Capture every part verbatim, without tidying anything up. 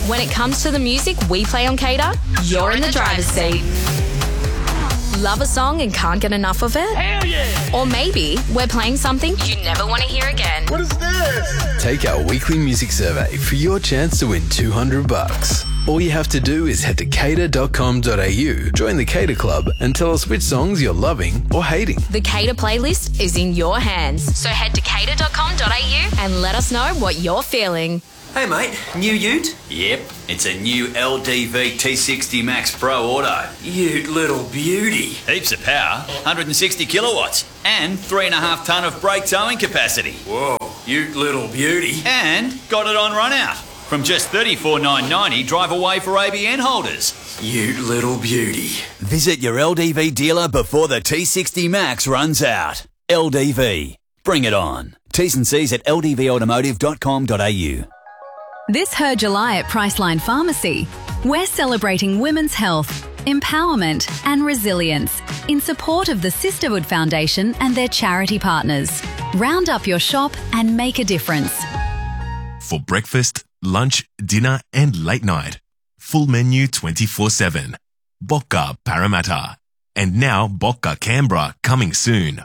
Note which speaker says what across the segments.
Speaker 1: When it comes to the music we play on Cater, you're in the driver's seat. Love a song and can't get enough of it?
Speaker 2: Hell yeah!
Speaker 1: Or maybe we're playing something you never want to hear again.
Speaker 2: What is this?
Speaker 3: Take our weekly music survey for your chance to win two hundred bucks. All you have to do is head to cater dot com dot a u, join the Cater Club, and tell us which songs you're loving or hating.
Speaker 1: The Cater playlist is in your hands, so head to cater dot com dot a u and let us know what you're feeling.
Speaker 4: Hey mate, new ute?
Speaker 5: Yep, it's a new L D V T sixty Max Pro Auto.
Speaker 4: Ute little beauty.
Speaker 5: Heaps of power, one hundred sixty kilowatts, and three and a half tonne of brake towing capacity.
Speaker 4: Whoa, ute little beauty.
Speaker 5: And got it on run out. From just thirty-four thousand nine hundred ninety, drive away for A B N holders.
Speaker 4: Ute little beauty.
Speaker 5: Visit your L D V dealer before the T sixty Max runs out. L D V. Bring it on. T's and C's at l d v automotive dot com dot a u.
Speaker 6: This Her July at Priceline Pharmacy, we're celebrating women's health, empowerment and resilience in support of the Sisterhood Foundation and their charity partners. Round up your shop and make a difference.
Speaker 7: For breakfast, lunch, dinner and late night. Full menu twenty-four seven. Bocca Parramatta. And now Bocca Canberra coming soon.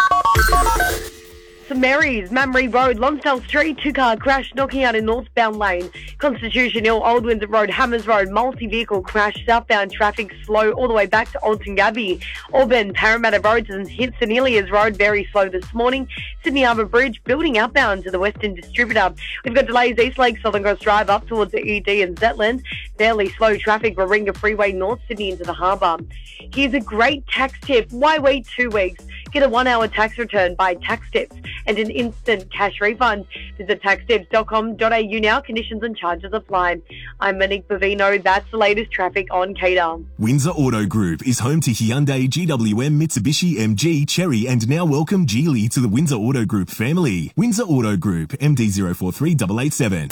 Speaker 8: St Mary's, Mamre Road, Lonsdale Street, two-car crash knocking out in northbound lane. Constitution Hill, Old Windsor Road, Hammers Road, multi-vehicle crash, southbound traffic slow all the way back to Alton Gabby. Auburn, Parramatta Road and hit St Elias Road very slow this morning. Sydney Harbour Bridge, building outbound to the Western Distributor. We've got delays East Lake, Southern Cross Drive up towards the E D and Zetland. Fairly slow traffic, Warringah Freeway, North Sydney into the harbour. Here's a great tax tip. Why wait two weeks? Get a one-hour tax return by Tax Tips and an instant cash refund. Visit tax tips dot com dot a u now. Conditions and charges apply. I'm Monique Bavino. That's the latest traffic on Cater.
Speaker 7: Windsor Auto Group is home to Hyundai, G W M, Mitsubishi, M G, Chery and now welcome Geely to the Windsor Auto Group family. Windsor Auto Group, M D zero four three eight eight seven.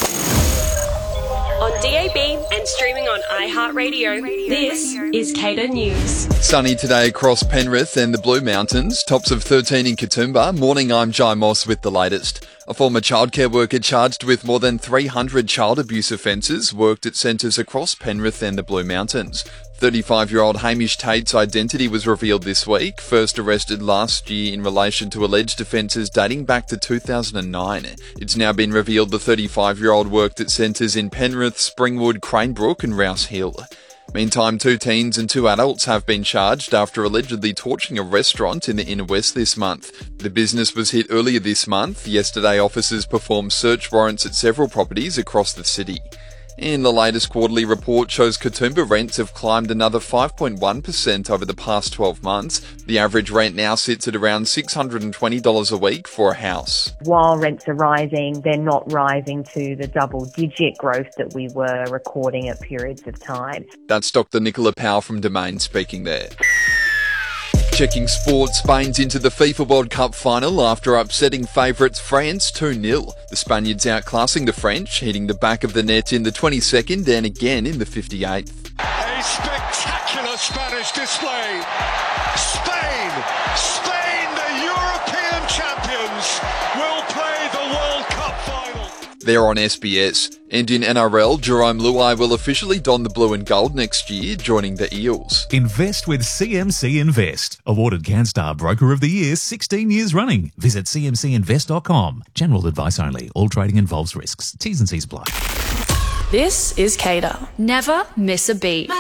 Speaker 9: On D A B and streaming on iHeartRadio, this is Cater News.
Speaker 10: Sunny today across Penrith and the Blue Mountains, tops of thirteen in Katoomba. Morning, I'm Jai Moss with the latest. A former childcare worker charged with more than three hundred child abuse offences worked at centres across Penrith and the Blue Mountains. thirty-five-year-old Hamish Tate's identity was revealed this week, first arrested last year in relation to alleged offences dating back to two thousand nine. It's now been revealed the thirty-five-year-old worked at centres in Penrith, Springwood, Cranebrook and Rouse Hill. Meantime, two teens and two adults have been charged after allegedly torching a restaurant in the Inner West this month. The business was hit earlier this month. Yesterday, officers performed search warrants at several properties across the city. And the latest quarterly report shows Katoomba rents have climbed another five point one percent over the past twelve months. The average rent now sits at around six hundred twenty dollars a week for a house.
Speaker 11: While rents are rising, they're not rising to the double-digit growth that we were recording at periods of time.
Speaker 10: That's Doctor Nicola Powell from Domain speaking there. Checking sports, Spain's into the FIFA World Cup final after upsetting favourites France two nil. The Spaniards outclassing the French, hitting the back of the net in the twenty-second and again in the fifty-eighth.
Speaker 2: A spectacular Spanish display. Spain, Spain, the European champions, will play the World Cup final.
Speaker 10: They're on S B S. And in N R L, Jerome Luai will officially don the blue and gold next year, joining the Eels.
Speaker 12: Invest with C M C Invest. Awarded CanStar Broker of the Year sixteen years running. Visit c m c invest dot com. General advice only. All trading involves risks. T's and C's apply.
Speaker 1: This is Cater. Never miss a beat.